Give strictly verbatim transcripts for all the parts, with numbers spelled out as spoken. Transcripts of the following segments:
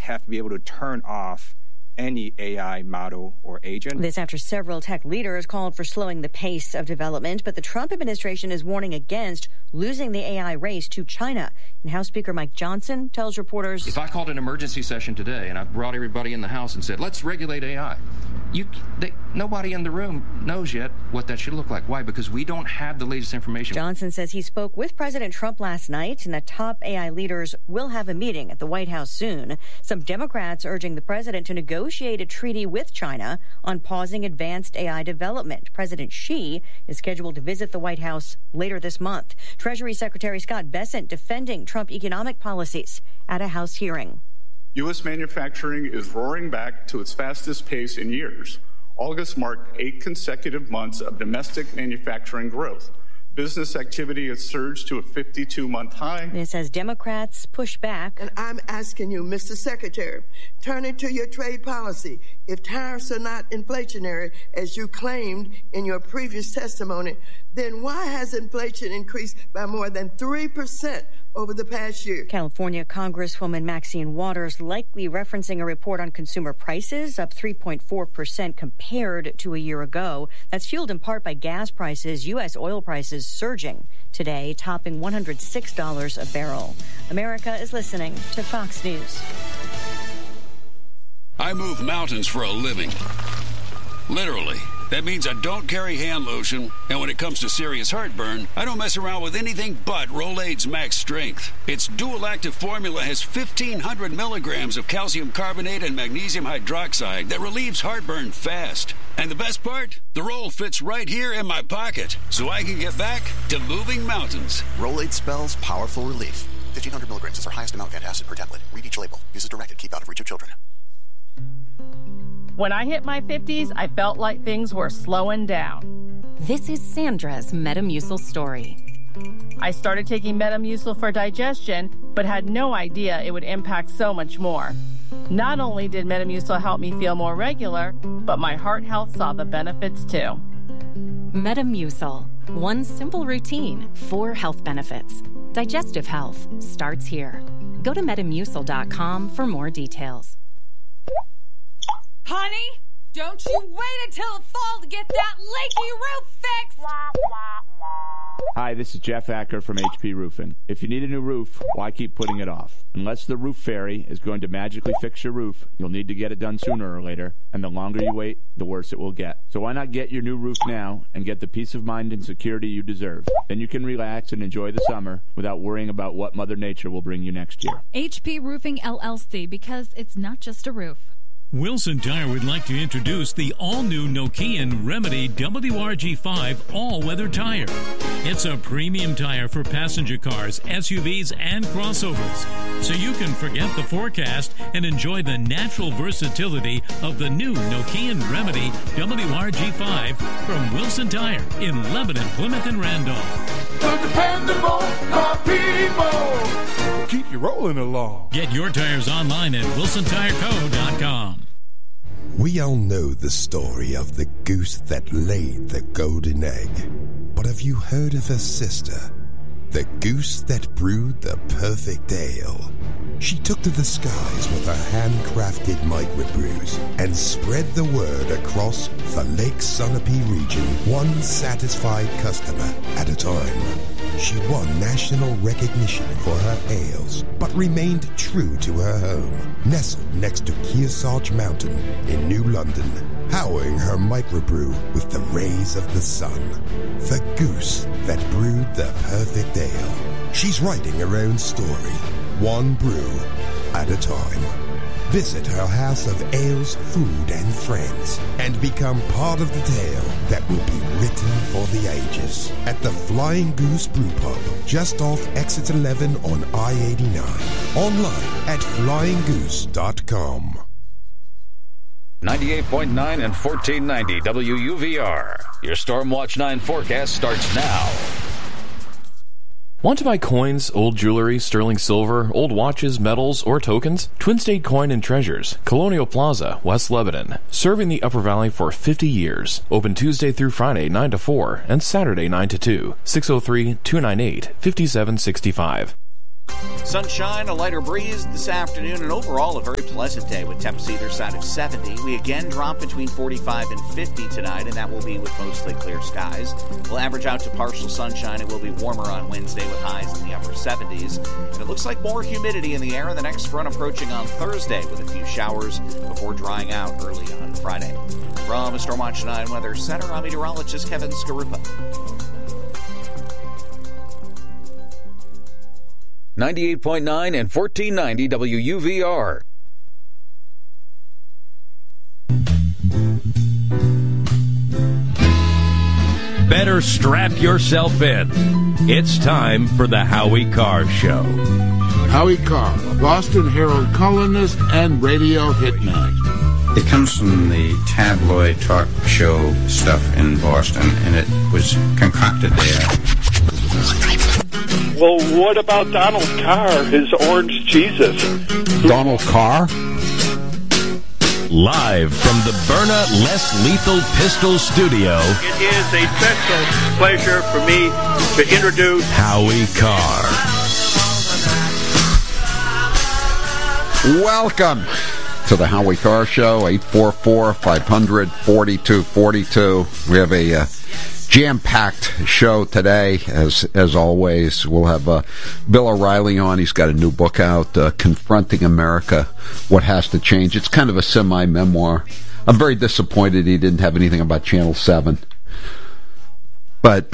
have to be able to turn off any A I model or agent. This after several tech leaders called for slowing the pace of development, but the Trump administration is warning against losing the A I race to China. And House Speaker Mike Johnson tells reporters, if I called an emergency session today and I brought everybody in the House and said, let's regulate A I, you, they, nobody in the room knows yet what that should look like. Why? Because we don't have the latest information. Johnson says he spoke with President Trump last night and that top A I leaders will have a meeting at the White House soon. Some Democrats urging the president to negotiate a treaty with China on pausing advanced A I development. President Xi is scheduled to visit the White House later this month. Treasury Secretary Scott Bessent defending Trump economic policies at a House hearing. U S manufacturing is roaring back to its fastest pace in years. August marked eight consecutive months of domestic manufacturing growth. Business activity has surged to a fifty-two month high. This as Democrats push back. And I'm asking you, Mister Secretary, turning to your trade policy. If tariffs are not inflationary, as you claimed in your previous testimony, then why has inflation increased by more than three percent over the past year? California Congresswoman Maxine Waters likely referencing a report on consumer prices, up three point four percent compared to a year ago. That's fueled in part by gas prices. U S oil prices surging today, topping one hundred six dollars a barrel. America is listening to Fox News. I move mountains for a living. Literally. That means I don't carry hand lotion, and when it comes to serious heartburn, I don't mess around with anything but Rolaids Max Strength. Its dual-active formula has fifteen hundred milligrams of calcium carbonate and magnesium hydroxide that relieves heartburn fast. And the best part? The roll fits right here in my pocket, so I can get back to moving mountains. Rolaids spells powerful relief. fifteen hundred milligrams is our highest amount of antacid per tablet. Read each label. Use as directed. Keep out of reach of children. When I hit my fifties, I felt like things were slowing down. This is Sandra's Metamucil story. I started taking Metamucil for digestion, but had no idea it would impact so much more. Not only did Metamucil help me feel more regular, but my heart health saw the benefits too. Metamucil. One simple routine, four health benefits. Digestive health starts here. Go to metamucil dot com for more details. Honey, don't you wait until the fall to get that leaky roof fixed! Hi, this is Jeff Acker from H P Roofing. If you need a new roof, why keep putting it off? Unless the roof fairy is going to magically fix your roof, you'll need to get it done sooner or later, and the longer you wait, the worse it will get. So why not get your new roof now and get the peace of mind and security you deserve? Then you can relax and enjoy the summer without worrying about what Mother Nature will bring you next year. H P Roofing L L C, because it's not just a roof. Wilson Tire would like to introduce the all-new Nokian Remedy W R G five all-weather tire. It's a premium tire for passenger cars, S U Vs, and crossovers, so you can forget the forecast and enjoy the natural versatility of the new Nokian Remedy W R G five from Wilson Tire in Lebanon, Plymouth, and Randolph. The dependable car people. Keep you rolling along. Get your tires online at wilson tire co dot com. We all know the story of the goose that laid the golden egg. But have you heard of her sister? The goose that brewed the perfect ale. She took to the skies with her handcrafted microbrews and spread the word across the Lake Sunapee region, one satisfied customer at a time. She won national recognition for her ales, but remained true to her home, nestled next to Kearsarge Mountain in New London, powering her microbrew with the rays of the sun. The goose that brewed the perfect ale. She's writing her own story, one brew at a time. Visit her house of ales, food, and friends, and become part of the tale that will be written for the ages at the Flying Goose Brew Pub, just off Exit eleven on I eighty-nine. Online at flying goose dot com. ninety-eight point nine and fourteen ninety W U V R. Your Stormwatch nine forecast starts now. Want to buy coins, old jewelry, sterling silver, old watches, medals, or tokens? Twin State Coin and Treasures, Colonial Plaza, West Lebanon. Serving the Upper Valley for fifty years. Open Tuesday through Friday, nine to four, and Saturday, nine to two. six oh three, two nine eight, five seven six five. Sunshine, a lighter breeze this afternoon, and overall a very pleasant day with temps either side of seventy. We again drop between forty-five and fifty tonight, and that will be with mostly clear skies. We'll average out to partial sunshine. It will be warmer on Wednesday with highs in the upper seventies. And it looks like more humidity in the air, and the next front approaching on Thursday with a few showers before drying out early on Friday. From the Stormwatch nine Weather Center, I'm meteorologist Kevin Skarupa. ninety-eight point nine and fourteen ninety W U V R. Better strap yourself in. It's time for the Howie Carr Show. Howie Carr, a Boston Herald columnist and radio hitman. It comes from the tabloid talk show stuff in Boston, and it was concocted there. Well, what about Donald Carr, his orange Jesus? Donald Carr? Live from the Byrna Less Lethal Pistol Studio. It is a special pleasure for me to introduce Howie Carr. Welcome to the Howie Carr Show, eight four four, five hundred, forty-two forty-two. We have a uh, jam-packed show today, as as always. We'll have uh, Bill O'Reilly on. He's got a new book out, uh, Confronting America, What Has to Change. It's kind of a semi-memoir. I'm very disappointed he didn't have anything about Channel seven. But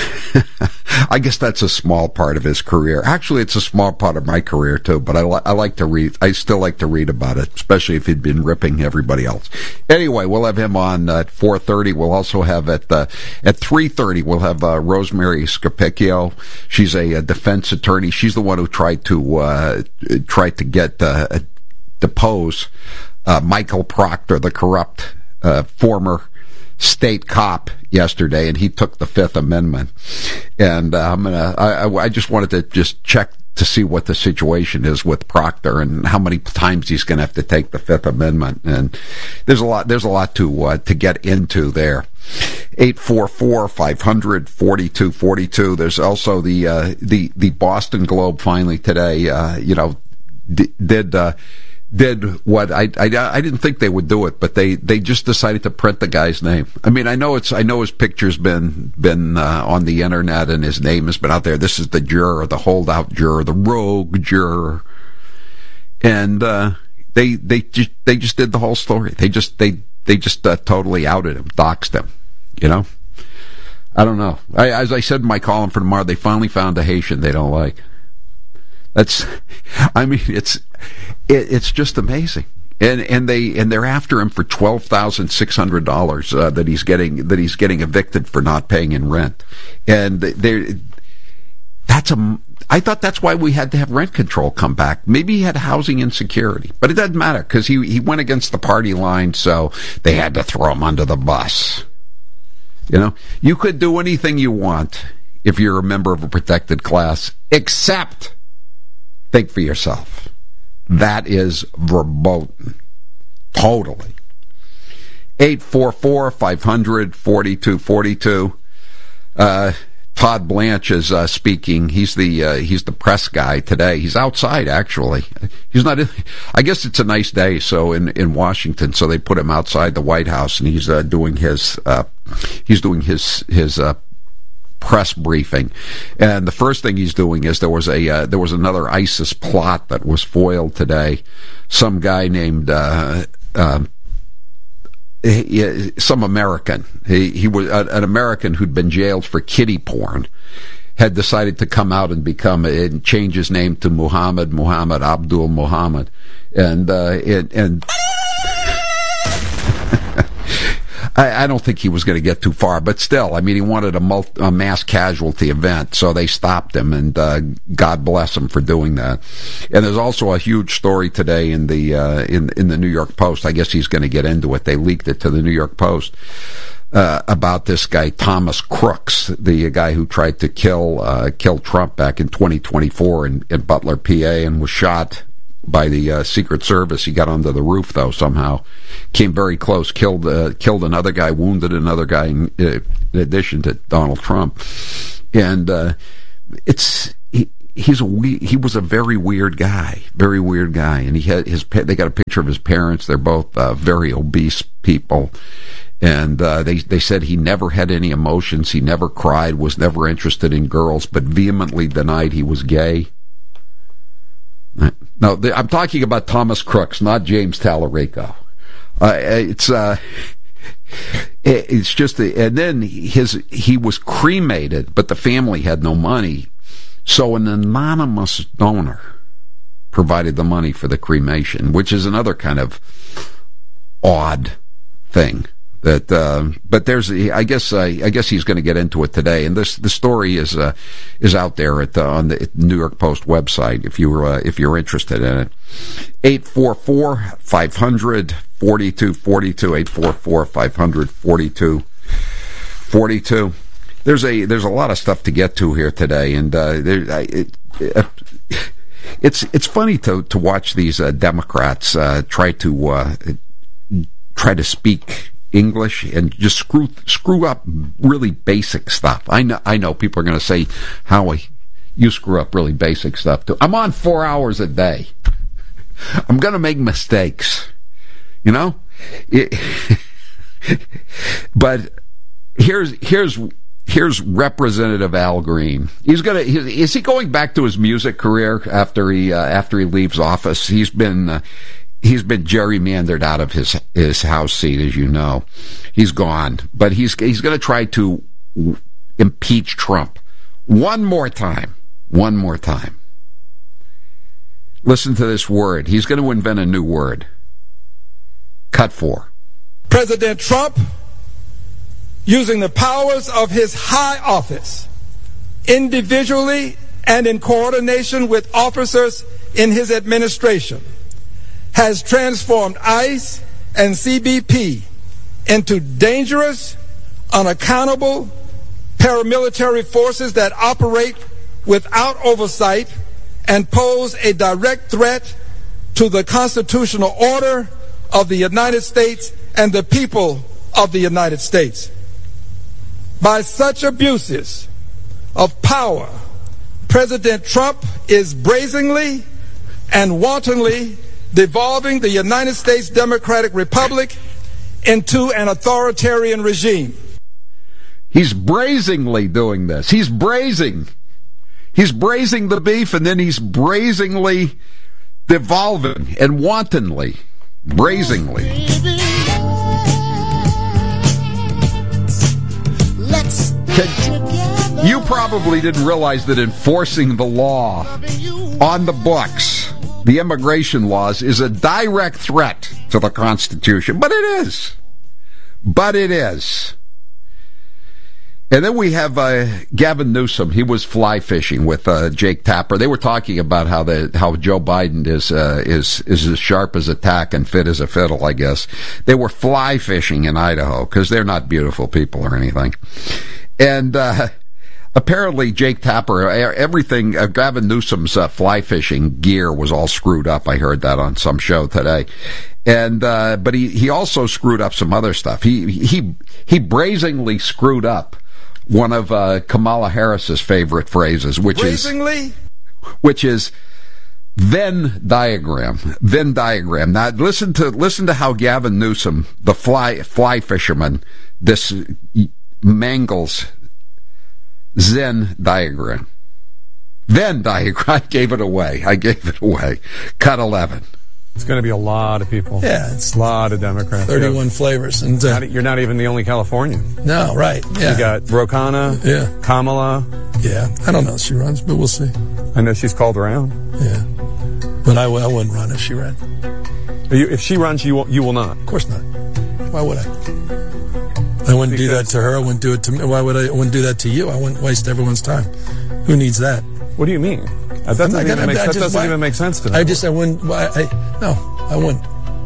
I guess that's a small part of his career. Actually, it's a small part of my career, too, but I, li- I like to read. I still like to read about it, especially if he'd been ripping everybody else. Anyway, we'll have him on at four thirty. We'll also have at uh, at three thirty, we'll have uh, Rosemary Scapicchio. She's a, a defense attorney. She's the one who tried to uh, tried to get uh, depose uh, Michael Proctor, the corrupt uh, former state cop, yesterday, and he took the Fifth Amendment. And uh, I'm gonna. I, I just wanted to just check to see what the situation is with Proctor and how many times he's going to have to take the Fifth Amendment. And there's a lot. There's a lot to uh, to get into there. eight four four, five hundred, forty-two forty-two. There's also the uh, the the Boston Globe finally today. Uh, you know, d- did. Uh, did what I, I I didn't think they would do it, but they, they just decided to print the guy's name. I mean, I know it's I know his picture's been been uh, on the internet and his name has been out there. This is the juror, the holdout juror, the rogue juror, and uh, they they just they just did the whole story. They just they they just uh, totally outed him, doxed him. You know, I don't know. I, as I said in my column for tomorrow, they finally found a Haitian they don't like. That's, I mean, it's, it, it's just amazing, and and they and they're after him for twelve thousand six hundred dollars uh, that he's getting that he's getting evicted for not paying in rent, and they, that's a. I thought that's why we had to have rent control come back. Maybe he had housing insecurity, but it doesn't matter because he he went against the party line, so they had to throw him under the bus. You know, you could do anything you want if you're a member of a protected class, except. Think for yourself. That is verboten. Totally. eight four four, five hundred, forty-two forty-two. Uh, Todd Blanche is uh, speaking. He's the uh, he's the press guy today. He's outside, actually. He's not in, I guess it's a nice day, so in, in Washington, so they put him outside the White House, and he's uh, doing his uh, he's doing his his uh, press briefing, and the first thing he's doing is there was a uh, there was another ISIS plot that was foiled today. Some guy named uh, uh, he, some American, he he was uh, an American who'd been jailed for kiddie porn, had decided to come out and become and change his name to Muhammad Muhammad Abdul Muhammad, and uh, it, and. I, I don't think he was going to get too far, but still, I mean, he wanted a, multi, a mass casualty event, so they stopped him, and uh, God bless him for doing that. And there's also a huge story today in the uh, in in the New York Post. I guess he's going to get into it. They leaked it to the New York Post uh, about this guy Thomas Crooks, the guy who tried to kill uh, kill Trump back in twenty twenty-four in, in Butler, P A, and was shot by the uh, Secret Service. He got onto the roof, though, somehow. Came very close, killed uh, killed another guy, wounded another guy, in, uh, in addition to Donald Trump. And uh, it's he, he's a we, he was a very weird guy, very weird guy, and he had his. They got a picture of his parents. They're both uh, very obese people, and uh, they they said he never had any emotions. He never cried. Was never interested in girls, but vehemently denied he was gay. No, I'm talking about Thomas Crooks, not James Tallarico. Uh, it's uh, it's just, and then his he was cremated, but the family had no money, so an anonymous donor provided the money for the cremation, which is another kind of odd thing. That, uh, but there's, I guess, uh, I guess he's going to get into it today, and this the story is uh, is out there at the, on the New York Post website if you uh, if you're interested in it. Eight four four five hundred forty two forty two eight four four five hundred forty two forty two. There's a there's a lot of stuff to get to here today, and uh, there, I, it, it, it's it's funny to to watch these uh, Democrats uh, try to uh, try to speak English and just screw screw up really basic stuff. I know I know people are going to say, Howie, you screw up really basic stuff too. I'm on four hours a day. I'm going to make mistakes, you know. It, but here's here's here's Representative Al Green. He's gonna is he going back to his music career after he uh, after he leaves office? He's been. Uh, He's been gerrymandered out of his his House seat, as you know. He's gone, but he's he's going to try to impeach Trump one more time. One more time. Listen to this word. He's going to invent a new word. Cut four. President Trump, using the powers of his high office, individually and in coordination with officers in his administration, has transformed ICE and C B P into dangerous, unaccountable paramilitary forces that operate without oversight and pose a direct threat to the constitutional order of the United States and the people of the United States. By such abuses of power, President Trump is brazenly and wantonly devolving the United States Democratic Republic into an authoritarian regime. He's brazenly doing this. He's brazing. He's brazing the beef, and then he's brazenly devolving and wantonly, brazenly. Can, you probably didn't realize that enforcing the law on the books, the immigration laws, is a direct threat to the Constitution. But it is. But it is. And then we have uh, Gavin Newsom. He was fly fishing with uh, Jake Tapper. They were talking about how the how Joe Biden is uh, is is as sharp as a tack and fit as a fiddle, I guess. They were fly fishing in Idaho because they're not beautiful people or anything. And uh, apparently Jake Tapper, everything, uh, Gavin Newsom's uh, fly fishing gear was all screwed up. I heard that on some show today. And uh, but he, he also screwed up some other stuff. He he he brazenly screwed up one of uh, Kamala Harris's favorite phrases, which brazenly? is which is Venn diagram. Venn diagram. Now listen to listen to how Gavin Newsom, the fly fly fisherman, this mangles Zen diagram. Venn diagram. I gave it away. I gave it away. Cut eleven. It's going to be a lot of people. Yeah, it's a lot of Democrats. thirty-one flavors, and uh, not, you're not even the only Californian. No, right? Yeah, you got Ro Khanna, yeah, Kamala. Yeah, I don't know if she runs, but we'll see. I know she's called around. Yeah, but I, I wouldn't run if she ran. You, if she runs, you will, you will not. Of course not. Why would I? I wouldn't because do that to her. I wouldn't do it to me. Why would I? I wouldn't do that to you. I wouldn't waste everyone's time. Who needs that? What do you mean? That doesn't, even, gonna, make, that just, doesn't why, even make sense to me. I just, I wouldn't, I, I, no, I wouldn't.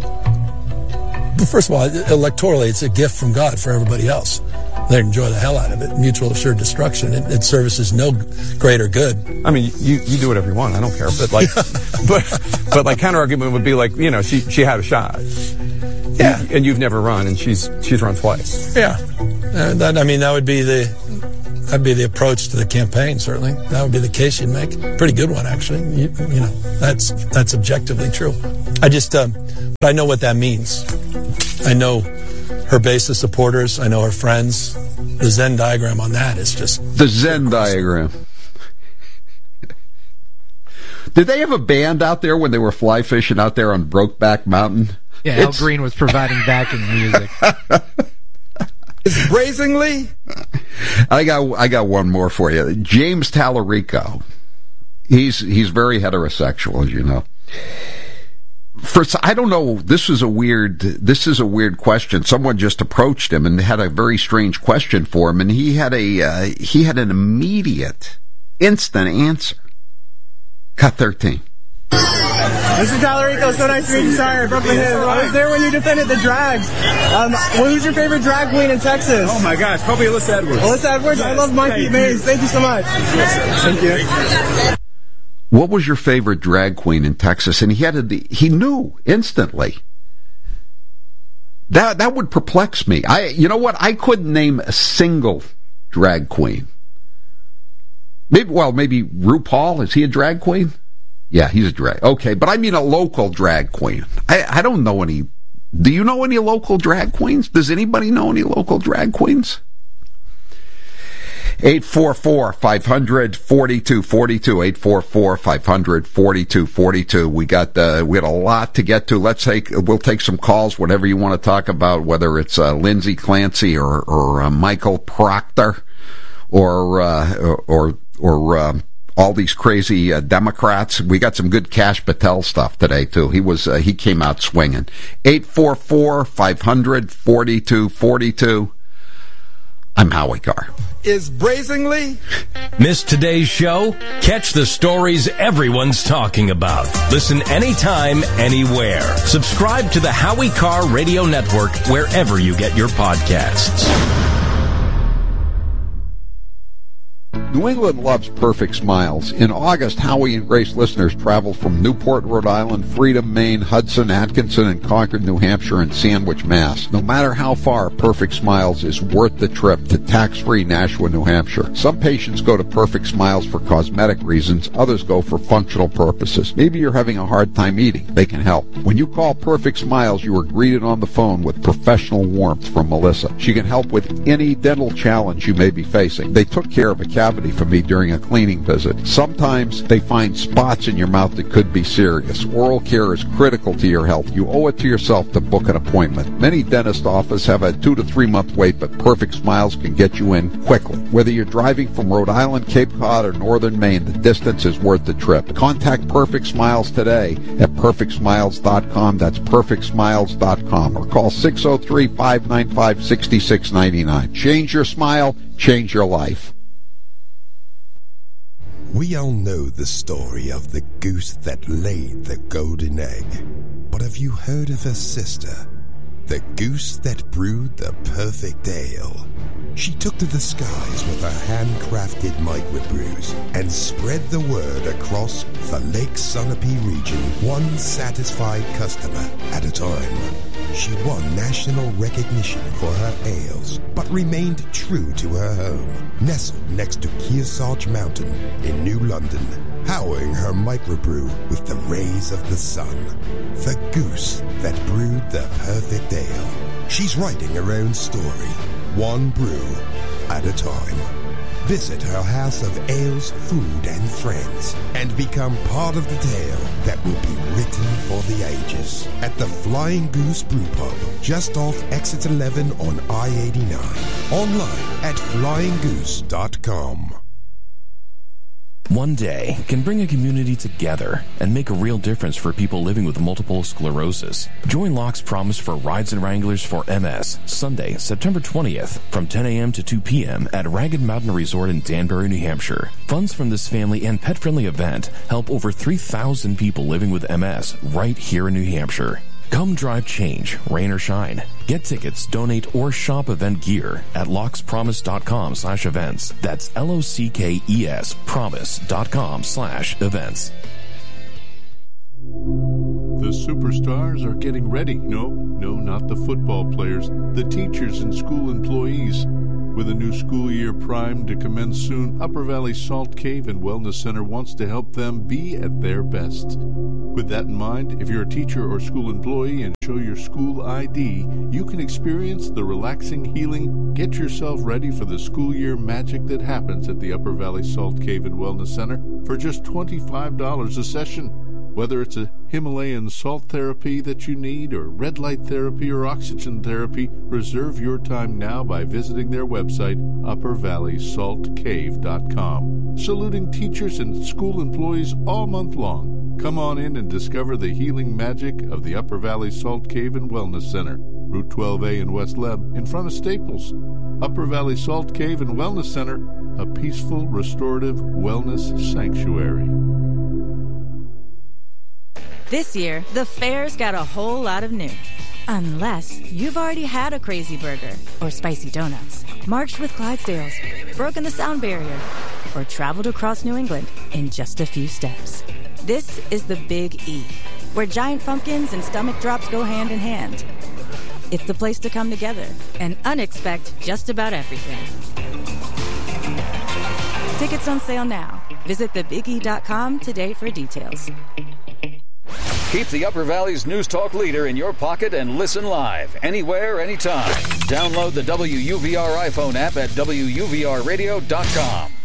But first of all, electorally, it's a gift from God for everybody else. They enjoy the hell out of it. Mutual assured destruction. It, it services no greater good. I mean, you, you do whatever you want. I don't care. But like, but, but like counter argument would be like, you know, she, she had a shot. Yeah. And, and you've never run, and she's, she's run twice. Yeah. Uh, that, I mean, that would be the, That'd be the approach to the campaign, certainly. That would be the case you'd make. Pretty good one, actually. You, you know, that's that's objectively true. I just, um, but I know what that means. I know her base of supporters. I know her friends. The Venn diagram on that is just... The Venn diagram. Did they have a band out there when they were fly fishing out there on Brokeback Mountain? Yeah, Al Green was providing backing music. It's brazenly. I got I got one more for you. James Tallarico. He's he's very heterosexual, as you know. For I don't know. This is a weird. This is a weird question. Someone just approached him and had a very strange question for him, and he had a uh, he had an immediate, instant answer. Cut thirteen. Mister Tallarico, so nice to meet you. Sorry, I broke my hip. I was there when you defended the drags. Um, well, who's your favorite drag queen in Texas? Oh my gosh, probably Alyssa Edwards. Alyssa Edwards? Yes, I love Monkey Maze. Thank you so much. Yes, Thank you. What was your favorite drag queen in Texas? And he had a, he knew instantly. That that would perplex me. I you know what? I couldn't name a single drag queen. Maybe well, maybe RuPaul. Is he a drag queen? Yeah, he's a drag. Okay, but I mean a local drag queen. I, I don't know any. Do you know any local drag queens? Does anybody know any local drag queens? eight four four, five hundred, forty-two forty-two. eight four four, five hundred, forty-two forty-two. We got uh, we got a lot to get to. Let's take we'll take some calls. Whatever you want to talk about, whether it's uh, Lindsey Clancy or or uh, Michael Proctor, or uh, or or. Uh, all these crazy uh, Democrats. We got some good Kash Patel stuff today, too. He was uh, he came out swinging. eight four four, five hundred, forty-two forty-two. I'm Howie Carr. Is brazenly. Miss today's show? Catch the stories everyone's talking about. Listen anytime, anywhere. Subscribe to the Howie Carr Radio Network wherever you get your podcasts. New England loves perfect smiles. In August, Howie and Grace listeners traveled from Newport, Rhode Island, Freedom, Maine, Hudson, Atkinson, and Concord, New Hampshire, and Sandwich, Mass. No matter how far, Perfect Smiles is worth the trip to tax-free Nashua, New Hampshire. Some patients go to Perfect Smiles for cosmetic reasons. Others go for functional purposes. Maybe you're having a hard time eating. They can help. When you call Perfect Smiles, you are greeted on the phone with professional warmth from Melissa. She can help with any dental challenge you may be facing. They took care of a cavity for me during a cleaning visit. Sometimes they find spots in your mouth that could be serious. Oral care is critical to your health. You owe it to yourself to book an appointment. Many dentist offices have a two to three month wait, but Perfect Smiles can get you in quickly. Whether you're driving from Rhode Island, Cape Cod, or northern Maine, the distance is worth the trip. Contact Perfect Smiles today at perfect smiles dot com. That's perfect smiles dot com, or call six oh three, five nine five, six six nine nine. Change your smile, change your life. We all know the story of the goose that laid the golden egg. But have you heard of her sister? The goose that brewed the perfect ale. She took to the skies with her handcrafted microbrews and spread the word across the Lake Sunapee region, one satisfied customer at a time. She won national recognition for her ales, but remained true to her home, nestled next to Kearsarge Mountain in New London, powering her microbrew with the rays of the sun. The goose that brewed the perfect ale. She's writing her own story, one brew at a time. Visit her house of ales, food, and friends, and become part of the tale that will be written for the ages at the Flying Goose Brew Pub, just off Exit eleven on I eighty-nine. Online at flying goose dot com. One day can bring a community together and make a real difference for people living with multiple sclerosis. Join Locke's Promise for Rides and Wranglers for M S, Sunday, September twentieth, from ten a.m. to two p.m. at Ragged Mountain Resort in Danbury, New Hampshire. Funds from this family and pet-friendly event help over three thousand people living with M S right here in New Hampshire. Come drive change, rain or shine. Get tickets, donate, or shop event gear at lockspromise.com slash events. That's L-O-C-K-E-S promise.com slash events. The superstars are getting ready. No, no, not the football players. The teachers and school employees. With a new school year primed to commence soon, Upper Valley Salt Cave and Wellness Center wants to help them be at their best. With that in mind, if you're a teacher or school employee and show your school I D, you can experience the relaxing healing, get yourself ready for the school year magic that happens at the Upper Valley Salt Cave and Wellness Center for just twenty-five dollars a session. Whether it's a Himalayan salt therapy that you need, or red light therapy or oxygen therapy, reserve your time now by visiting their website, upper valley salt cave dot com. Saluting teachers and school employees all month long. Come on in and discover the healing magic of the Upper Valley Salt Cave and Wellness Center, Route twelve A in West Leb, in front of Staples. Upper Valley Salt Cave and Wellness Center, a peaceful, restorative wellness sanctuary. This year, the fair's got a whole lot of new. Unless you've already had a crazy burger, or spicy donuts, marched with Clydesdales, broken the sound barrier, or traveled across New England in just a few steps. This is the Big E, where giant pumpkins and stomach drops go hand in hand. It's the place to come together and unexpect just about everything. Tickets on sale now. Visit the big e dot com today for details. Keep the Upper Valley's News Talk leader in your pocket and listen live, anywhere, anytime. Download the W U V R iPhone app at W U V R radio dot com.